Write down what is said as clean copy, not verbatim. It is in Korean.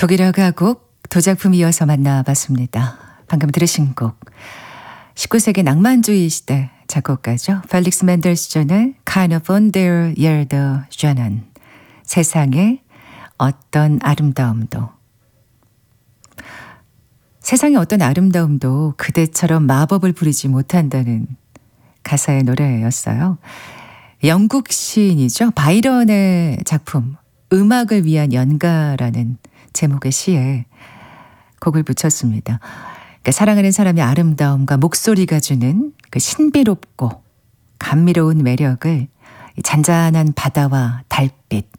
독일어 가곡 두 작품 이어서 만나봤습니다. 방금 들으신 곡 19세기 낭만주의 시대 작곡가죠. 펠릭스 맨델스존의 Keine von der Erde Schönen, 세상의 어떤 아름다움도. 세상의 어떤 아름다움도 그대처럼 마법을 부리지 못한다는 가사의 노래였어요. 영국 시인이죠. 바이런의 작품 음악을 위한 연가라는 제목의 시에 곡을 붙였습니다. 그러니까 사랑하는 사람의 아름다움과 목소리가 주는 그 신비롭고 감미로운 매력을 잔잔한 바다와 달빛,